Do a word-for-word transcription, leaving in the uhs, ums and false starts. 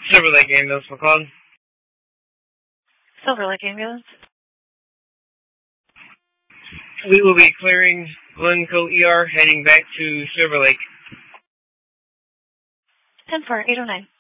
Silver Lake Ambulance, McCall. Silver Lake Ambulance. We will be clearing Glencoe E R, heading back to Silver Lake. ten four, eight oh nine.